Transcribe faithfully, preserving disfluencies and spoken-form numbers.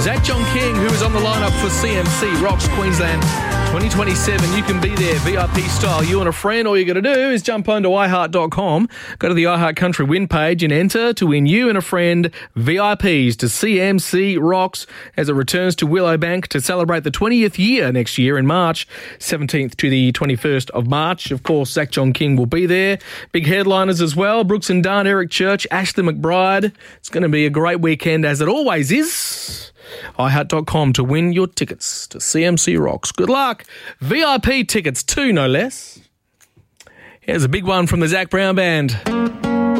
Zach John King, who is on the lineup for C M C Rocks Queensland twenty twenty-seven. You can be there V I P style. You and a friend, all you got to do is jump onto i heart dot com, go to the iHeart Country win page and enter to win you and a friend V I Ps to C M C Rocks as it returns to Willowbank to celebrate the twentieth year next year in March, seventeenth to the twenty-first of March. Of course, Zach John King will be there. Big headliners as well. Brooks and Dunn, Eric Church, Ashley McBride. It's going to be a great weekend as it always is. i heart dot com to win your tickets to C M C Rocks. Good luck. V I P tickets too, no less. Here's a big one from the Zac Brown Band.